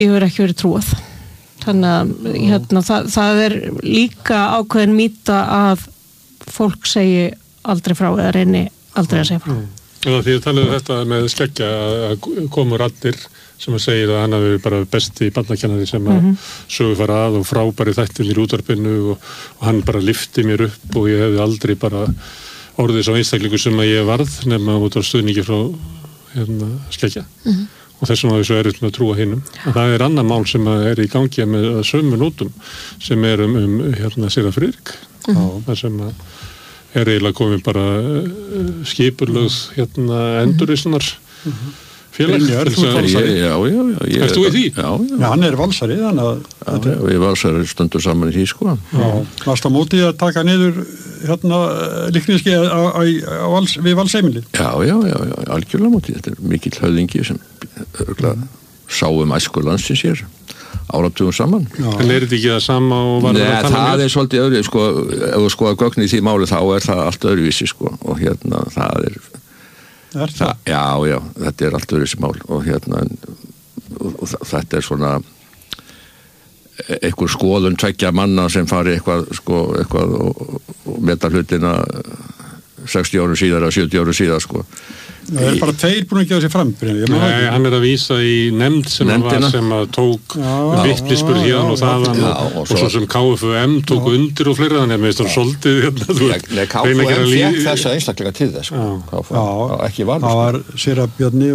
ég hefur ekki verið trúað. Þannig að það líka ákveðin mýta að fólk segi aldrei frá eða reyni aldrei að segja frá. Því að talaðu þetta með Skeggja að komur allir sem að segja að hann hafi bara besti barnakennari sem að sögu fara að og frábæri þættir í útvarpinu og hann bara lyfti mér upp og ég hefði aldrei bara orðið svo einstaklingur sem að ég varð nema út af stuðningi frá Skeggja. Og þessum að þessu erfitt með að trúa hinum. Það annað mál sem í gangi með sömu nótum sem Sera Friðrik. Það sem eiginlega komið bara skipulögð endurreisnar félag. Já. Erst þú í því? Já. Já, hann Valsari, þannig að... Já, við Valsari stundur saman í því, sko. Já, varst á móti að taka niður líkniski við Valsheimili? Já, algjörlega móti. Þetta mikill höfðingi sem sáum æsku landsins hér. Áratugum saman. En þetta ekki það sama og var það að tala með? Það svolítið öðru, sko, ef þú skoða gögn í því máli þá það allt öðruvísi, sko, og það það? Já, þetta allt öðruvísi mál og og þetta svona einhver skoðun tveggja manna sem fari eitthvað og meta hlutina 60 árum síðar og 70 árum síðar, sko. Það bara tveir búin að gefa sér fram. Nei, hann að vísa í nefnd sem að tók vittlisspur hérna og þaðan og svo sem KFUM tók undir og fleira þannig að mér stóð svolítið KFUM fékk þessa einstaklega til þess ekki var það var Sera Bjarni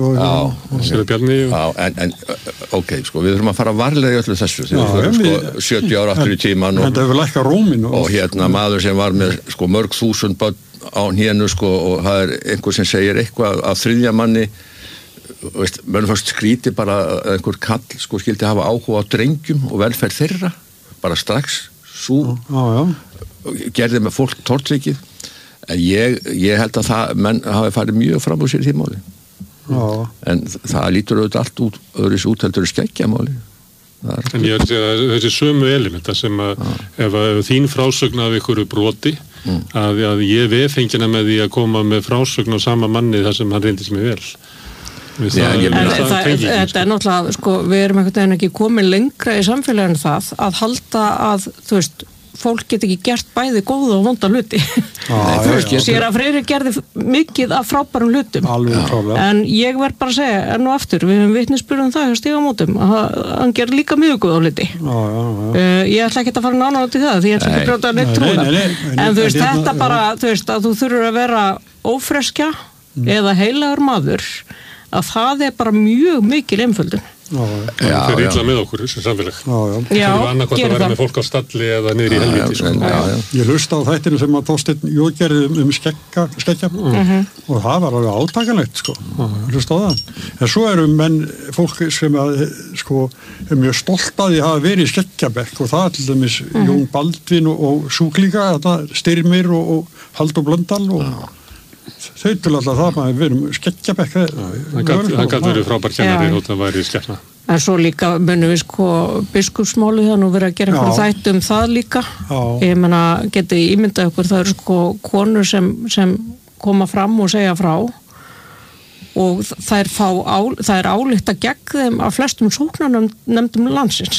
en ok, sko, við þurfum að fara varlega í öllu þessu því við þurfum 70 ára aftur í tíman og maður sem var með mörg þúsund börn á hnénu, sko, og það einhver sem segir eitthvað af þriðja manni mönnum fannst skríti bara einhver kall, sko, skildi hafa áhuga á drengjum og velferð þeirra bara strax, gerði með fólk tortryggið en ég held að menn hafi farið mjög fram úr sér í því máli en það lítur auðvitað allt öðruvísi út heldur Skeggja máli. En ég að þessi sömu elementa sem að ef þín frásögn af ykkur broti að ég vefengina með því að koma með frásögn á sama manni þar sem hann reyndist mig vel. Þetta náttúrulega, sko, við erum einhvern veginn ekki komin lengra í samfélaginu það að halda að, þú veist, fólk get ekki gert bæði góða og vonda hluti. Sera Friðrik gerði mikið af frábærum hlutum. En ég verð bara að segja, enn og aftur, við höfum vitnisburð það hjá Stígamótum, að hann gerði líka mjög góða hluti. Ég ætla ekki að fara nánar út í það, því ég ætla ekki að brjóta neitt trúða. En þú veist, þetta bara, þú veist, að þú þurfur að vera ófreskja eða heilagur maður, að það bara mjög mikil einföldun. Það er illa með okkur sem samfélag það er annarkvæmt að vera með fólk á stalli eða niður í helvíti Ég hlusta á þættinu sem að Þorsteinn gerði Skeggja og það var alveg átakanlegt hlusta á það en svo eru menn fólk sem að er mjög stolt að því hafa verið í Skeggjabekk og það til dæmis Jón Baldvin og Súklíka Styrmir og Halldór Blöndal og þau til alltaf það að við erum Skeggjabekk það gæti verið frábær kennari þótt að væri skepna en svo líka munum við biskupsmálið það nú verið að gera einhverju þættu það líka ég meina geti ímyndað okkur það eru konur sem koma fram og segja frá og það er álykta gegn þeim af flestum sóknarnefndum landsins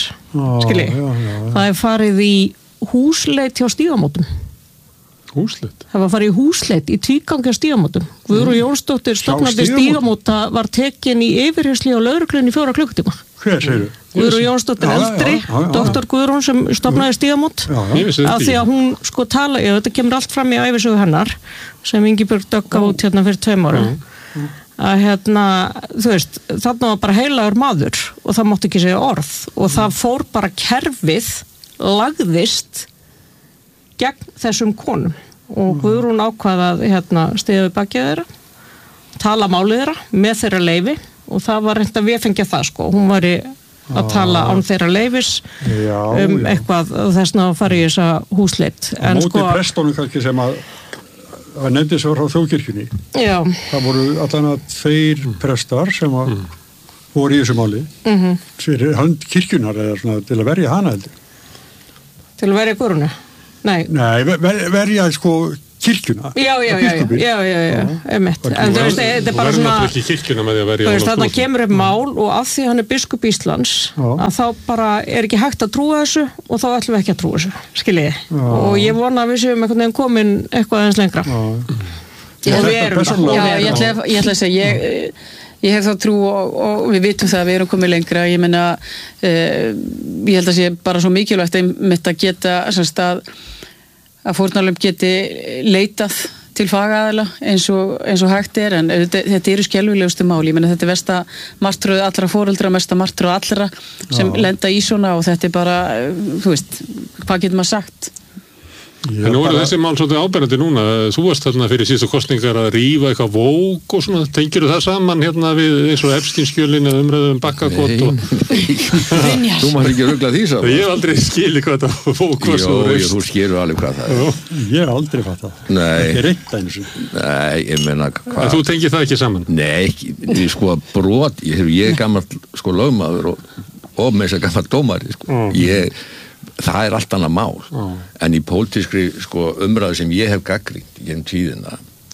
það er farið í húsleit hjá Stígamótum Húsleit? Það var farið í húsleit í tvígangi á Stígamótum. Guðrún Jónsdóttir stofnandi Stígamóta var tekin í yfirherslu á lögreglunni í 4 klukkutíma. Hver segirðu? Guðrún Jónsdóttir eldri, doktor Guðrún sem stofnaði Stígamót af því að hún þetta kemur allt fram í ævisögu hennar sem Ingibjörg dögg á út fyrir 2 árum að þú veist, þarna var bara heilagur maður og það mátti ekki segja orð og það fór bara kerfið lagðist gegn þessum konum og Guðrún ákvað að stiga við bakið þeirra, tala málið þeirra með þeirra leyfi og það var reynt að vefengja það hún var að tala án þeirra leyfis eitthvað þessna að fara í þessa húsleit. En móti prestónum kannski sem að nefndi svo frá þjóðkirkjunni. Já. Það voru allan að 2 prestar sem að voru í þessu máli fyrir hönd kirkjunar eða svona til að verja hana heldur. Til að verja Guðrúnu? Nei, verja kirkjuna. Já, einmitt. En þú veist, þetta bara svona... Þú verður ekki kirkjuna með því að verja álagt. Þarna kemur mál og af því hann biskup Íslands, að þá bara ekki hægt að trúa þessu og þá ætlum við ekki að trúa þessu, skiljiði. Og ég vona að við séum einhvern veginn komin eitthvað aðeins lengra. Og við erum það. Já, ég ætla að segja, ég hef þá trú og við vitum það að við erum komið lengra. Ég meina, ég held að sé bara svo mikilvægt að geta að fórnarlömb geti leitað til fagaðala eins og hægt en þetta eru skelfilegustu máli. Ég meina, þetta versta martröð allra foreldra, mesta martröð allra sem lenda í svona og þetta bara, þú veist, hvað getur maður sagt? En nú eru þessi mál svolítið áberandi núna. Þú varst þarna fyrir síðustu kosningar að rífa eitthvað vók og svona. Tengirðu það saman hérna við eins og Epstein-skjölin eða umræðum bakkakott og... Þú mátt ekki rugla því saman. Ég hef aldrei skilið hvað þetta vók var svo reist. Jú, þú skilur alveg hvað það er. Ég hef aldrei fatt það. Nei. Ekki reynt eins og. Nei, ég meina hvað. En þú tengir það ekki saman? Nei, sko brot. Ég er gammal sko lögmaður og með þess að gammal dómari, það er allt annað mál en í pólitískri umræðu sem ég hef gagnrýnt í tíðina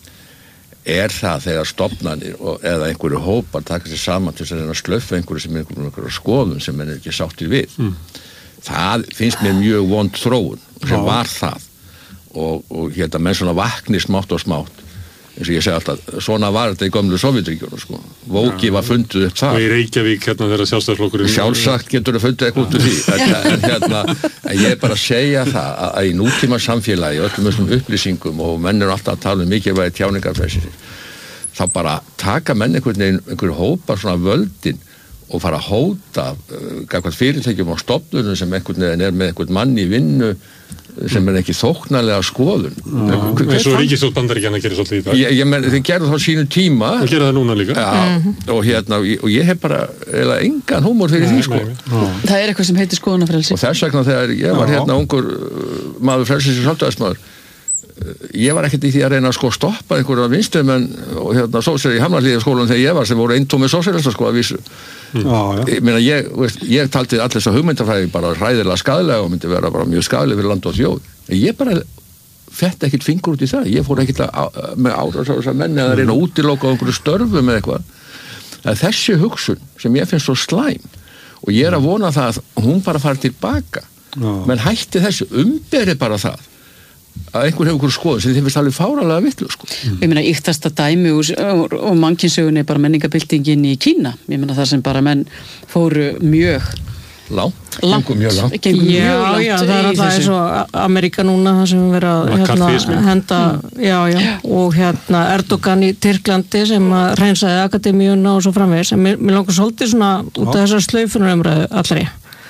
það þegar stofnanir eða einhverju hópar taka sér saman til að slöffa einhverju sem einhverju skoðun sem er ekki sáttir við það finnst mér mjög vond þróun sem var það og hérna menn svona vakni smátt og smátt eins og ég segi alltaf, svona var þetta í gömlu Sovétríkjunum, Vóki var fundið upp það. Og í Reykjavík hérna þegar sjálfstæðisflokkurinn... Sjálfsagt getur það fundið eitthvað út úr því, en ég er bara að segja það að í nútíma samfélagi, öllum þessum upplýsingum og menn eru alltaf að tala mikilvægi tjáningarfrelsis, þá bara taka menn einhverju hópar svona völdin og fara að hóta gagnvart fyrirtækjum á stofnunum sem einhvern veginn er með einhvern mann í vinnu sem er ekki þóknarlega skoðun. Eins og ríkisstjórn Bandaríkjanna gerir svolítið í dag. Ég menn, þeir gerðu þá sínu tíma. Þeir gera það núna líka. Og ég hef bara engan húmor fyrir því, sko. Það er eitthvað sem heitir skoðunarfrelsi. Og þess vegna þegar ég var ungur maður frelsins og sjálfstæðismaður, ég var ekkert í því að reyna að stoppa einhverja vinstumenn og sósíalistar í Hamnarhlíðaskólanum þegar ég var sem voru eintómir sósíalistar að vísu. Ég meina, ég taldi allir þess að hugmyndafræði bara hræðilega skaðlega og myndi vera bara mjög skaðlega fyrir land og þjóð. Ég bara fett ekkert fingur út í það. Ég fór ekkert með árásar menni að reyna að útiloka á einhverju störfum eða eitthvað. Það er þessi hugsun sem ég finnst svo slæm og ég er að vona það að hún bara fari tilbaka. Menn hætti þessu, umberi bara það að einhver hefur einhverju skoðun sem þið finnst alveg fáralega vitlu, sko. Ég meina, yktasta dæmi og mannkynssögunni er bara menningabyltingin í Kína. Ég meina það sem bara menn fóru mjög langt. Já, það er alltaf eins og Amerika núna það sem verið að henda og Erdogan í Tyrklandi sem að hreinsaði akademíuna og svo framvegis. Mér langar svolítið svona út af þessar slaufunarumræðu allri.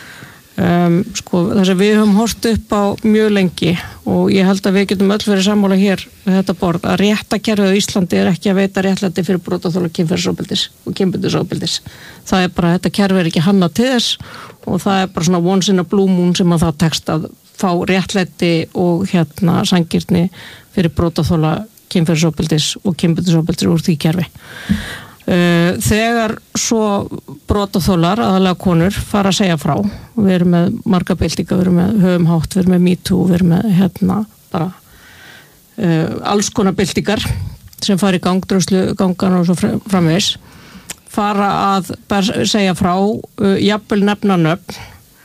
Þess að við höfum horft upp á mjög lengi og ég held að við getum öll verið sammála hér við þetta borð að réttakerfið á Íslandi er ekki að veita réttlæti fyrir brotaþola kynferðisofbeldis og kynbundisofbeldis. Það er bara, þetta kerfi er ekki hannað til þess og það er bara svona once in a blue moon sem að það tekst að fá réttlæti og sanngirni fyrir brotaþola kynferðisofbeldis og kynbundisofbeldis úr því kerfi. Þegar svo brotaþolar, aðalega konur, fara að segja frá. Við erum með marga byltinga, við erum með höfum hátt, við erum með MeToo, við erum með bara alls konar byltingar sem fara í gang, dröslugangan og svo framvegis. Fara að segja frá, jafnvel nefna nöfn,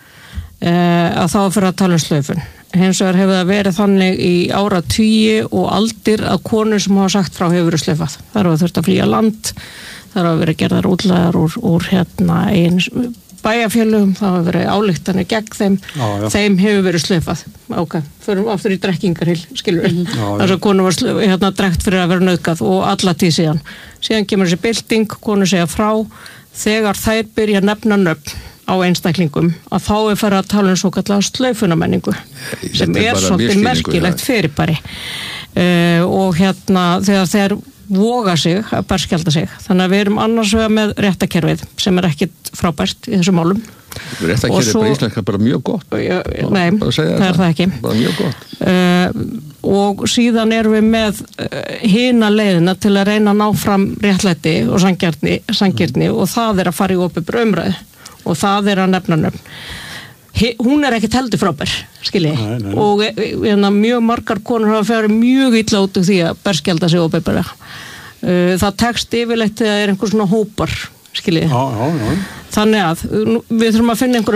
að þá fyrir að tala slaufun. Hins vegar hefur það verið þannig í áratugi og aldir að konur sem hafa sagt frá hefur verið slaufað. Það eru að þurft að flýja land, það eru að verið gerðar útlæðar úr eigin bæjarfélögum, það hafa verið ályktanir gegn þeim, þeim hefur verið slaufað. Förum aftur í drekkingarhyl, skilur við. Þess að konur var drekkt fyrir að vera nauðgað og alla tíð síðan. Síðan kemur þessi bylting, konur segja frá, þegar þær byrja að nefna nöfn á einstaklingum að þá er farið að tala svo kallega slaufunamenningu sem er svolítið merkilegt fyrirbæri og þegar þeir voga sig að berskjalda sig þannig að við erum annars vegar með réttakerfið sem er ekkit frábært í þessum málum. Réttakerfið er bara íslenska bara mjög gott. Nei, það er það ekki. Bara mjög gott. Og síðan erum við með hina leiðina til að reyna að ná fram réttlæti og sanngirni og það er að fara í opinberri umræðu og það er að nefna nöfn. hún ekkert heldur frábær, skilji, og mjög margar konur hafa farið mjög illa út úr því að berskjalda sig opinberlega. Það tekst yfirleitt þegar einhver svona hópar, skilji. Þannig að við þurfum að finna einhverja